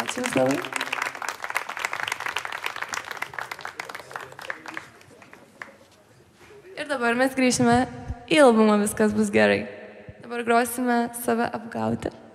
Ačiū Jums labai. Ir dabar mes grįšime į albumą Viskas bus gerai. Dabar grosime Save apgauti.